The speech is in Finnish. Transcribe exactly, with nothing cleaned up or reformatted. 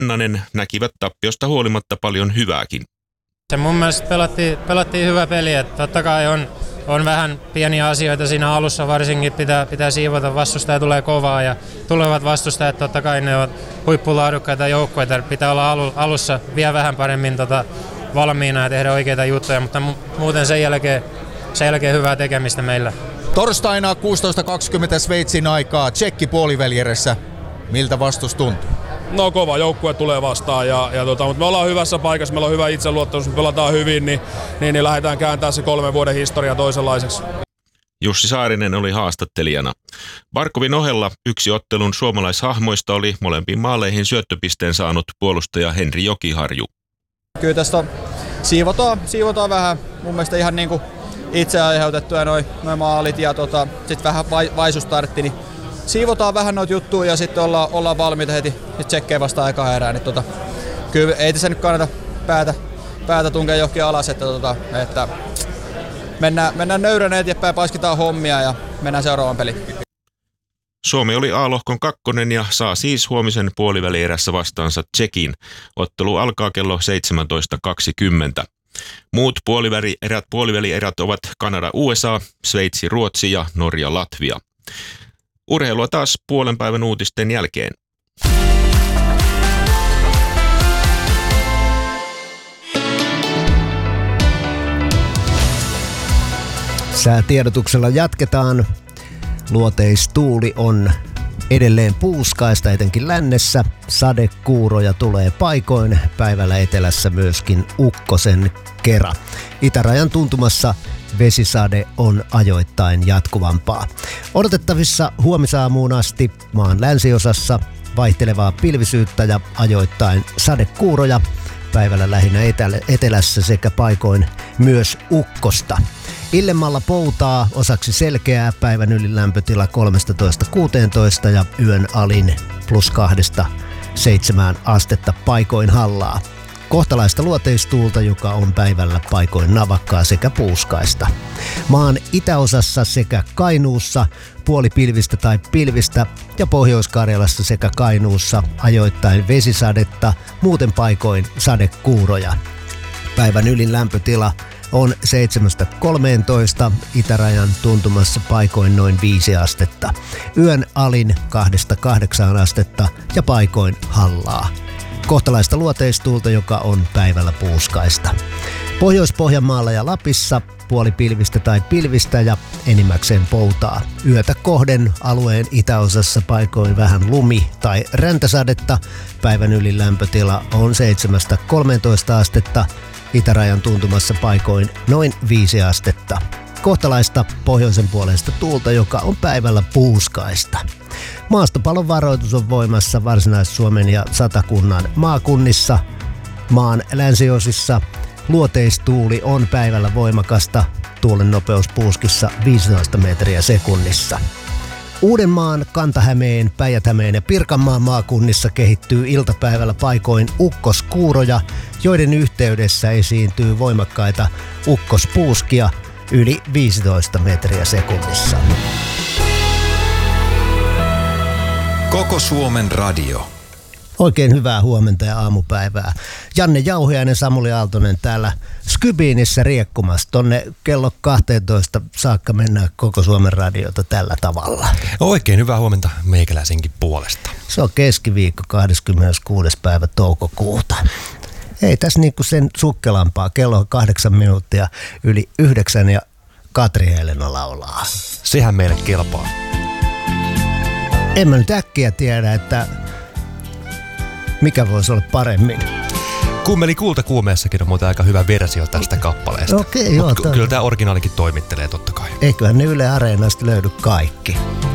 Vannanen näkivät tappiosta huolimatta paljon hyvääkin. Se mun mielestä pelattiin, pelattiin hyvä peli, että totta kai on, on vähän pieniä asioita siinä alussa, varsinkin pitää, pitää siivota, vastustaja tulee kovaa ja tulevat vastustajat, totta kai ne on huippulaadukkaita joukkoita, pitää olla alu, alussa vielä vähän paremmin tota, valmiina ja tehdä oikeita juttuja, mutta mu- muuten sen jälkeen, sen jälkeen hyvää tekemistä meillä. Torstaina kuusitoista kaksikymmentä Sveitsin aikaa Tsekki puolivälierässä. Miltä vastus tuntuu? No kova joukkue tulee vastaan, ja, ja tota, mutta me ollaan hyvässä paikassa, meillä on hyvä itseluottamus, me pelataan hyvin, niin, niin, niin lähdetään kääntämään se kolmen vuoden historia toisenlaiseksi. Jussi Saarinen oli haastattelijana. Barkovin ohella yksi ottelun suomalaishahmoista oli molempiin maaleihin syöttöpisteen saanut puolustaja Henri Jokiharju. Kyllä tästä siivotaan, siivotaan vähän, mun mielestä ihan niin kuin itse aiheutettuja noin noi maalit ja tota, sitten vähän vai, vaisustartti, niin siivotaan vähän noita juttuja ja sitten ollaan, ollaan valmiita heti tsekkejä vastaan aikaa erään. Niin tota, kyllä ei tässä nyt kannata päätä, päätä tunkea johonkin alas, että, tota, että mennään, mennään nöyränä eteenpäin, paiskitaan hommia ja mennään seuraavaan peliin. Suomi oli A-lohkon kakkonen ja saa siis huomisen puolivälierässä vastaansa Tsekin. Ottelu alkaa kello seitsemäntoista kaksikymmentä. Muut puolivälierät, puolivälierät ovat Kanada U S A, Sveitsi Ruotsi ja Norja Latvia. Urheilua taas puolen päivän uutisten jälkeen. Säätiedotuksella jatketaan. Luoteistuuli on edelleen puuskaista, etenkin lännessä. Sadekuuroja tulee paikoin, päivällä etelässä myöskin ukkosen kera. Itärajan tuntumassa vesisade on ajoittain jatkuvampaa. Odotettavissa huomisaamuun asti maan länsiosassa vaihtelevaa pilvisyyttä ja ajoittain sadekuuroja. Päivällä lähinnä etelässä sekä paikoin myös ukkosta. Illemmalla poutaa, osaksi selkeää, päivän ylin lämpötila kolmetoista kuusitoista ja yön alin plus kahdesta seitsemään astetta paikoin hallaa. Kohtalaista luoteistuulta, joka on päivällä paikoin navakkaa sekä puuskaista. Maan itäosassa sekä Kainuussa puolipilvistä tai pilvistä ja Pohjois-Karjalassa sekä Kainuussa ajoittain vesisadetta, muuten paikoin sadekuuroja. Päivän ylin lämpötila on seitsemästä kolmeentoista, itärajan tuntumassa paikoin noin viisi astetta. Yön alin kahdesta kahdeksaan astetta ja paikoin hallaa. Kohtalaista luoteistuulta, joka on päivällä puuskaista. Pohjois-Pohjanmaalla ja Lapissa puolipilvistä tai pilvistä ja enimmäkseen poutaa. Yötä kohden alueen itäosassa paikoin vähän lumi- tai räntäsadetta. Päivän ylin lämpötila on seitsemästä kolmeentoista astetta. Itärajan tuntumassa paikoin noin viisi astetta. Kohtalaista pohjoisen puoleista tuulta, joka on päivällä puuskaista. Maastopalon varoitus on voimassa Varsinais-Suomen ja Satakunnan maakunnissa. Maan länsiosissa luoteistuuli on päivällä voimakasta. Tuulen nopeus puuskissa viisitoista metriä sekunnissa. Uudenmaan, Kanta-Hämeen, Päijät-Hämeen ja Pirkanmaan maakunnissa kehittyy iltapäivällä paikoin ukkoskuuroja, joiden yhteydessä esiintyy voimakkaita ukkospuuskia yli viisitoista metriä sekunnissa. Koko Suomen radio. Oikein hyvää huomenta ja aamupäivää. Janne Jauhiainen, Samuli Aaltonen täällä Skybiinissä riekkumassa. Tonne kello kaksitoista saakka mennään Koko Suomen radiota tällä tavalla. Oikein hyvää huomenta meikäläisenkin puolesta. Se on keskiviikko kahdeskymmeneskuudes päivä toukokuuta. Ei tässä niinku sen sukkelampaa. Kello on kahdeksan minuuttia yli yhdeksän ja Katri Helena laulaa. Sehän meille kelpaa. En mä nyt äkkiä tiedä, että mikä voisi olla paremmin. Kummeli kultakuumeessakin on muuten aika hyvä versio tästä kappaleesta. Okei, joo. Mut kyllä tämä originaalikin toimittelee totta kai. Eiköhän ne Yle Areenasta löydy kaikki.